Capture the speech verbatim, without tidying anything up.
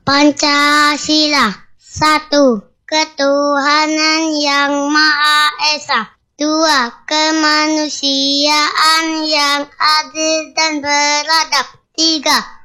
Pancasila. Satu, ketuhanan yang Maha Esa. Dua, kemanusiaan yang adil dan beradab. Tiga,